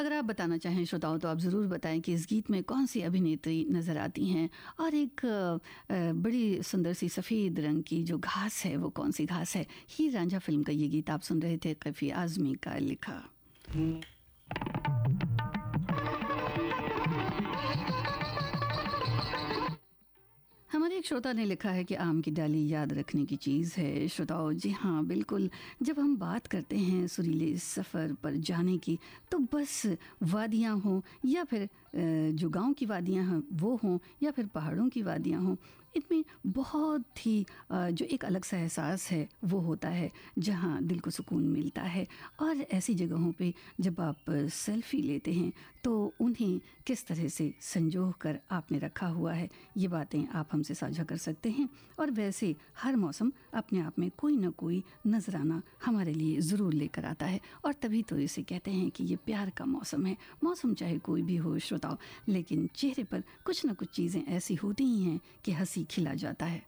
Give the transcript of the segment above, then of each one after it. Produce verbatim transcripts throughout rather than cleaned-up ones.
अगर आप बताना चाहें श्रोताओं तो आप ज़रूर बताएं कि इस गीत में कौन सी अभिनेत्री नज़र आती हैं और एक अ, बड़ी सुंदर सी सफ़ेद रंग की जो घास है वो कौन सी घास है। हीर रांझा फिल्म का ये गीत आप सुन रहे थे, कैफी आज़मी का लिखा। हमारे एक श्रोता ने लिखा है कि आम की डाली याद रखने की चीज़ है। श्रोताओं जी हाँ बिल्कुल, जब हम बात करते हैं सुरीले सफ़र पर जाने की तो बस वादियाँ हों या फिर जो गांव की वादियाँ हैं वो हों या फिर पहाड़ों की वादियाँ हों, इनमें बहुत ही जो एक अलग सा एहसास है वो होता है जहाँ दिल को सुकून मिलता है। और ऐसी जगहों पे जब आप सेल्फ़ी लेते हैं तो उन्हें किस तरह से संजो कर आपने रखा हुआ है ये बातें आप हमसे साझा कर सकते हैं। और वैसे हर मौसम अपने आप में कोई ना कोई नजराना हमारे लिए ज़रूर लेकर आता है और तभी तो इसे कहते हैं कि ये प्यार का मौसम है। मौसम चाहे कोई भी हो श्रोताओ, लेकिन चेहरे पर कुछ ना कुछ चीज़ें ऐसी होती ही हैं कि हंसी खिला जाता है।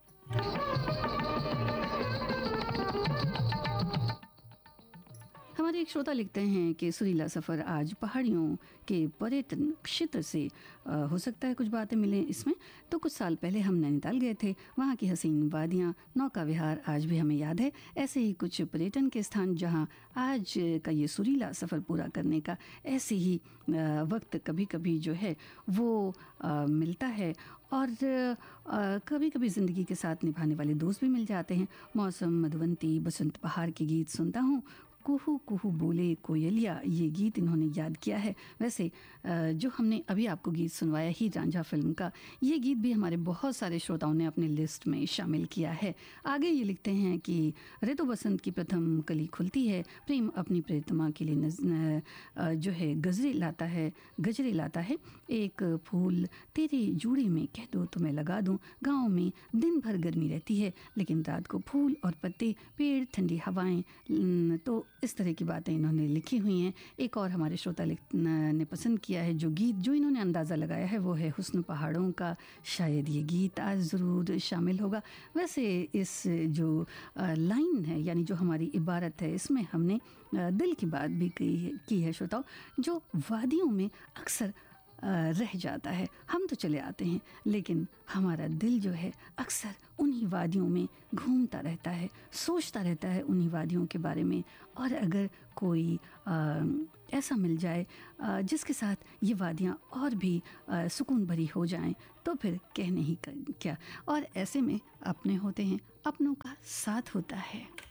हमारे एक श्रोता लिखते हैं कि सुरीला सफ़र आज पहाड़ियों के पर्यटन क्षेत्र से आ, हो सकता है कुछ बातें मिलें इसमें। तो कुछ साल पहले हम नैनीताल गए थे, वहाँ की हसीन वादियाँ, नौका विहार आज भी हमें याद है। ऐसे ही कुछ पर्यटन के स्थान जहाँ आज का ये सुरीला सफ़र पूरा करने का ऐसे ही आ, वक्त कभी कभी जो है वो आ, मिलता है और आ, कभी कभी ज़िंदगी के साथ निभाने वाले दोस्त भी मिल जाते हैं। मौसम, मधुवंती, बसंत बहार के गीत सुनता हूँ, कुहू कुहू बोले कोयलिया, ये गीत इन्होंने याद किया है। वैसे जो हमने अभी आपको गीत सुनवाया हीर रांझा फिल्म का, ये गीत भी हमारे बहुत सारे श्रोताओं ने अपने लिस्ट में शामिल किया है। आगे ये लिखते हैं कि ऋतु बसंत की प्रथम कली खुलती है, प्रेम अपनी प्रियतमा के लिए नज, जो है गजरे लाता है गजरे लाता है एक फूल तेरे जूड़े में कह दो तो मैं लगा दूँ। गाँव में दिन भर गर्मी रहती है लेकिन रात को फूल और पत्ते, पेड़, ठंडी हवाएं, तो इस तरह की बातें इन्होंने लिखी हुई हैं। एक और हमारे श्रोता ने पसंद किया है जो गीत, जो इन्होंने अंदाज़ा लगाया है वो है हुस्न पहाड़ों का। शायद ये गीत आज ज़रूर शामिल होगा। वैसे इस जो लाइन है यानी जो हमारी इबारत है इसमें हमने दिल की बात भी की है श्रोताओं, जो वादियों में अक्सर रह जाता है। हम तो चले आते हैं लेकिन हमारा दिल जो है अक्सर उन्हीं वादियों में घूमता रहता है, सोचता रहता है उन्हीं वादियों के बारे में। और अगर कोई आ, ऐसा मिल जाए आ, जिसके साथ ये वादियाँ और भी आ, सुकून भरी हो जाएं तो फिर कहने ही क्या। और ऐसे में अपने होते हैं, अपनों का साथ होता है।